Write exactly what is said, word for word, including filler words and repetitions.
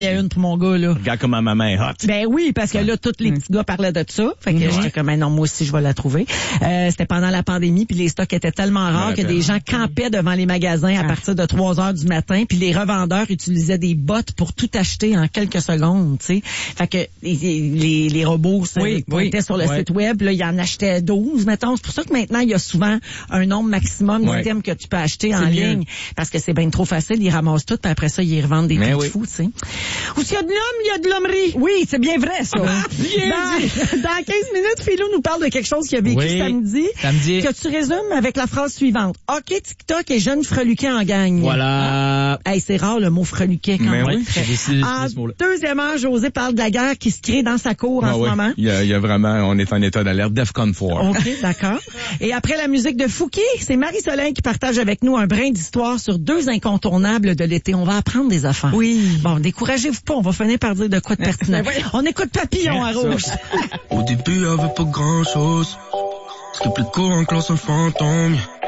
Il y a une pour mon gars, là. Regarde comment ma main est hot. Ben oui, parce que là, tous les petits gars parlaient de ça. Fait que Ouais. j'étais comme, ben non, moi aussi, je vais la trouver. Euh, c'était pendant la pandémie, puis les stocks étaient tellement rares que des gens campaient devant les magasins à partir de trois heures du matin, puis les revendeurs utilisaient des bots pour tout acheter en quelques secondes, tu sais. Fait que les, les, les robots se Oui, pointaient oui. sur le Ouais. site web, là, ils en achetaient douze, mettons. C'est pour ça que maintenant, il y a souvent un nombre maximum Ouais. d'items que tu peux acheter en mieux. ligne, parce que c'est bien trop facile. Ils ramassent tout, puis après ça, ils revendent des Mais prix oui. de fous, tu sais. Ou s'il y a de l'homme, il y a de l'hommerie. Oui, c'est bien vrai, ça. Dans, dans quinze minutes, Philou nous parle de quelque chose qu'il a vécu Oui, samedi. samedi. Que tu résumes avec la phrase suivante. OK, TikTok et jeune freluquet en gagne. Voilà. Hey, c'est rare le mot freluquet quand Mais même. oui, j'ai décidé En ce mot-là. deuxièmement, José parle de la guerre qui se crée dans sa cour Ah en oui. ce moment. Il y a, il y a vraiment, on est en état d'alerte DEFCON quatre. OK, d'accord. Et après la musique de Fouki, c'est Marie-Soleil qui partage avec nous un brin d'histoire sur deux incontournables de l'été. On va apprendre des affaires. Oui. Bon, découragez-vous pas, on va finir par dire de quoi de pertinent. On écoute Papillon à Rouge. Au début, y'avait pas grand chose. Ce qui est plus courant que l'on se fantôme.